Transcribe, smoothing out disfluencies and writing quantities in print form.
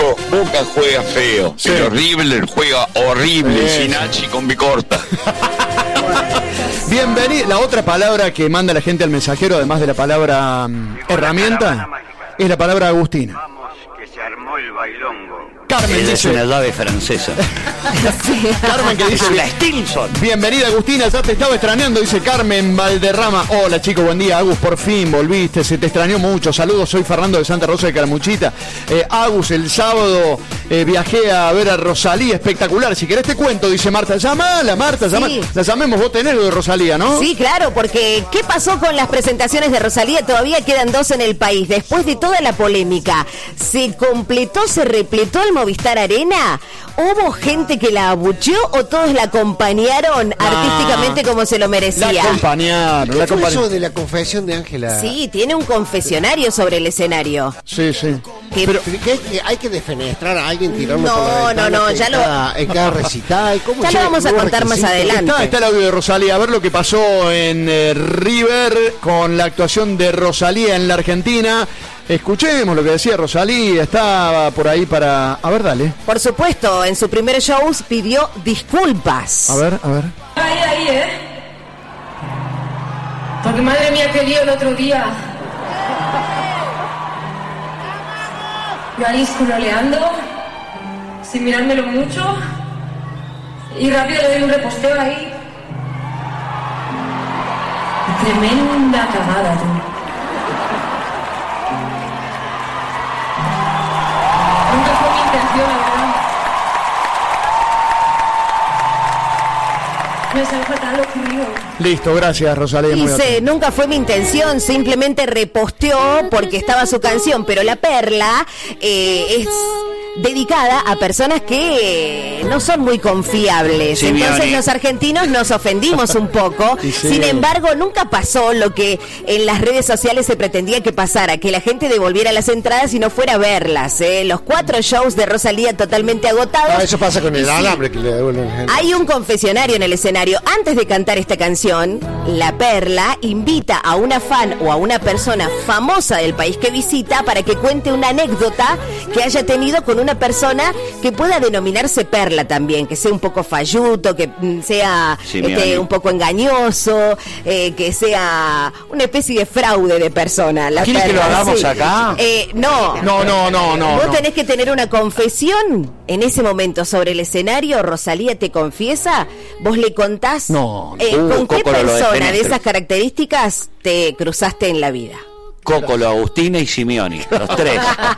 Diego, Boca juega feo, Sí. pero River juega horrible, Sinachi con B corta. Bienvenido. La otra palabra que manda la gente al mensajero, además de la palabra herramienta, es la palabra Agustina. Vamos, que se armó el bailongo. Carmen Es dice, una llave francesa. Carmen que dice, La Stilson. bienvenida Agustina, ya te estaba extrañando, dice Carmen Valderrama. Hola chicos, buen día. Agus, por fin volviste, se te extrañó mucho. Saludos, soy Fernando de Santa Rosa de Calamuchita. Agus, el sábado viajé a ver a Rosalía, espectacular. Si querés te cuento, dice Marta. Llamala, Marta, Sí. la llamemos, vos tenés lo de Rosalía, ¿no? Sí, claro, porque ¿qué pasó con las presentaciones de Rosalía? Todavía quedan 2 en el país. Después de toda la polémica, ¿se completó, se repletó el Movistar Arena? ¿Hubo gente que la abucheó o todos la acompañaron artísticamente como se lo merecía? La acompañaron, ¿Qué fue eso de la confesión de Ángela? Sí, tiene un confesionario sobre el escenario. Sí, sí. Que- Pero, ¿Qué hay que defenestrar a alguien, tirarlo No, por la ventana no, en ya en cada recital? ¿Cómo Ya lo vamos a contar más adelante. está el audio de Rosalía. A ver lo que pasó en River con la actuación de Rosalía en la Argentina. Escuchemos lo que decía Rosalía. Estaba por ahí para... A ver, dale. Por supuesto, en su primer show pidió disculpas. A ver, a ver. Ahí, Porque madre mía, qué lío el otro día. Yo ahí scrolleando, sin mirármelo mucho, y rápido le doy un reposteo ahí. Tremenda cagada, tú. Nunca fue mi intención, la verdad. Me salió fatal lo ocurrido. Listo, gracias Rosalía. muy Dice, atento. nunca fue mi intención, simplemente reposteó porque estaba su canción, pero la perla es dedicada a personas que no son muy confiables. Simeone. Entonces los argentinos nos ofendimos un poco. Y sí. Sin embargo, nunca pasó lo que en las redes sociales se pretendía que pasara, que la gente devolviera las entradas y no fuera a verlas. Los 4 shows de Rosalía totalmente agotados. Eso pasa con Y el sí, alambre que le devuelven gente. hay un confesionario en el escenario. Antes de cantar esta canción, La Perla invita a una fan o a una persona famosa del país que visita para que cuente una anécdota que haya tenido con una persona que pueda denominarse Perla también, que sea un poco falluto, que sea Simeone. un poco engañoso, que sea una especie de fraude de persona. La ¿Quieres que Perla, lo hagamos sí. acá? No. No. Vos tenés que tener una confesión en ese momento sobre el escenario. Rosalía te confiesa, vos le contás No. con qué Cócolo lo persona de defenestra. esas características te cruzaste en la vida. Cócolo, Agustina y Simeone, los 3.